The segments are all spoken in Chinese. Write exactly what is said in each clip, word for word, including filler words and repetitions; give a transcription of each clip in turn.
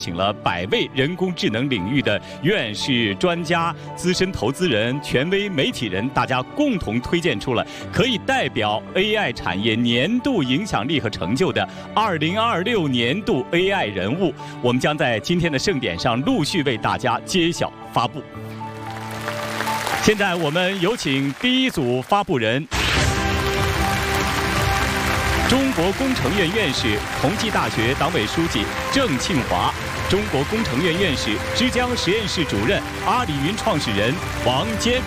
请了百位人工智能领域的院士、专家、资深投资人、权威媒体人，大家共同推荐出了可以代表 A I 产业年度影响力和成就的二零二六年度 A I 人物。我们将在今天的盛典上陆续为大家揭晓发布。现在我们有请第一组发布人。中国工程院院士、同济大学党委书记郑庆华，中国工程院院士、之江实验室主任、阿里云创始人王坚。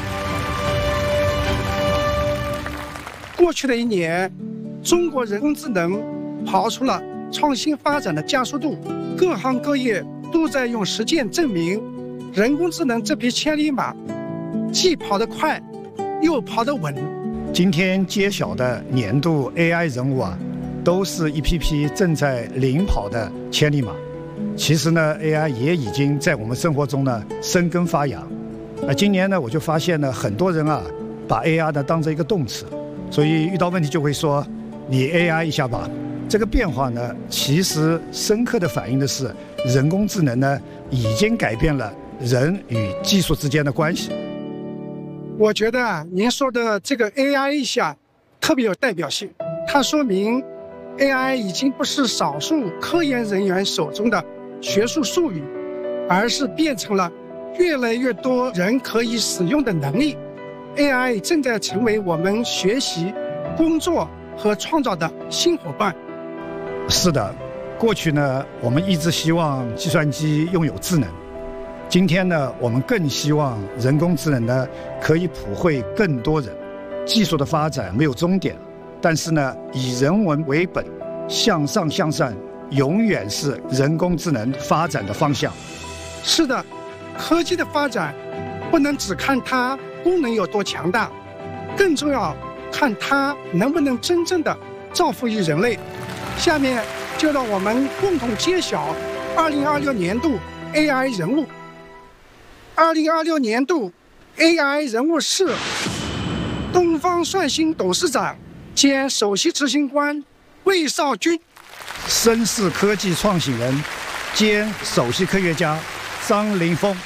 过去的一年，中国人工智能跑出了创新发展的加速度，各行各业都在用实践证明，人工智能这匹千里马，既跑得快，又跑得稳。 今天揭晓的年度 A I 人物啊，都是一匹匹正在领跑的千里马。其实呢 ，A I 也已经在我们生活中呢生根发芽。啊，今年呢，我就发现呢，很多人啊，把 A I 呢当成一个动词，所以遇到问题就会说你 A I 一下吧。这个变化呢，其实深刻的反映的是人工智能呢已经改变了人与技术之间的关系。 我觉得啊，您说的这个 A I 一下特别有代表性，它说明 A I 已经不是少数科研人员手中的学术术语，而是变成了越来越多人可以使用的能力。A I 正在成为我们学习、工作和创造的新伙伴。 是的，过去呢，我们一直希望计算机拥有智能。今天呢，我们更希望人工智能呢可以普惠更多人。技术的发展没有终点，但是呢，以人文为本，向上向善，永远是人工智能发展的方向。 是的，科技的发展不能只看它功能有多强大，更重要看它能不能真正的造福于人类。下面就让我们共同揭晓二零二六年度 A I 人物。二零二六年度 A I 人物是东方算心董事长兼首席执行官魏少军， 深世科技创始人兼首席科学家张凌峰。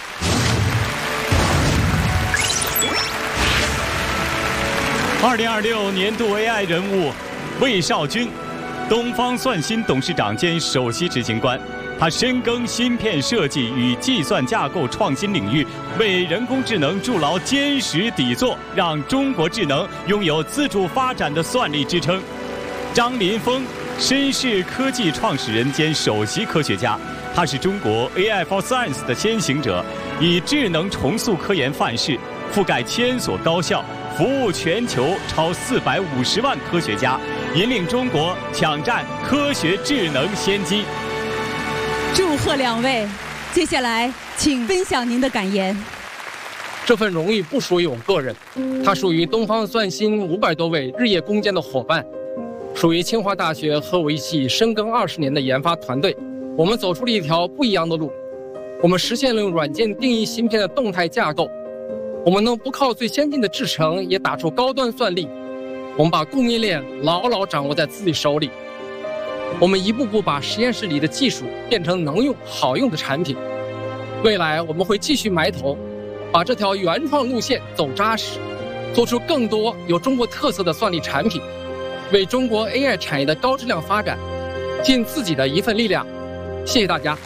二零二六年度 A I 人物魏少军，东方算心董事长兼首席执行官。他深耕芯片设计与计算架构创新领域，为人工智能筑牢坚实底座，让中国智能拥有自主发展的算力支撑。张凌峰，深世科技创始人兼首席科学家，他是中国 A I for Science 的先行者，以智能重塑科研范式，覆盖千所高校，服务全球超四百五十万科学家，引领中国抢占科学智能先机。 祝贺两位，接下来请分享您的感言。 这份荣誉不属于我个人，它属于东方算心五百多位日夜攻坚的伙伴，属于清华大学和我一起深耕二十年的研发团队。我们走出了一条不一样的路，我们实现了用软件定义芯片的动态架构，我们能不靠最先进的制程也打出高端算力，我们把供应链牢牢掌握在自己手里。我们一步步把实验室里的技术变成能用好用的产品，未来我们会继续埋头，把这条原创路线走扎实，做出更多有中国特色的算力产品，为中国 A I 产业的高质量发展尽自己的一份力量。谢谢大家。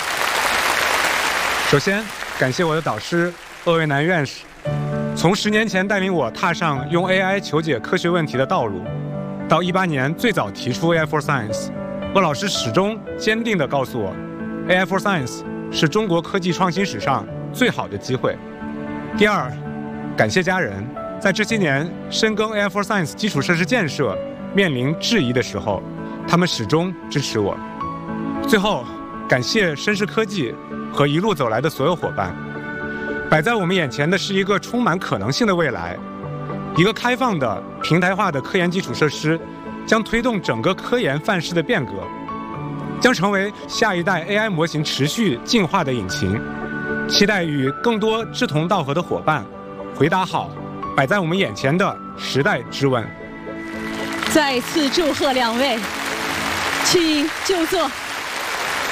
首先感谢我的导师鄂卫南院士，从十年前带领我踏上用 A I 求解科学问题的道路，到一八年最早提出 A I for Science， 鄂老师始终坚定地告诉我 ，A I for Science 是中国科技创新史上最好的机会。第二，感谢家人，在这些年深耕 A I for Science 基础设施建设面临质疑的时候，他们始终支持我。最后，感谢深世科技和一路走来的所有伙伴。摆在我们眼前的是一个充满可能性的未来。一个开放的、平台化的科研基础设施，将推动整个科研范式的变革，将成为下一代 A I 模型持续进化的引擎。期待与更多志同道合的伙伴，回答好摆在我们眼前的时代之问。 再次祝贺两位，请就座。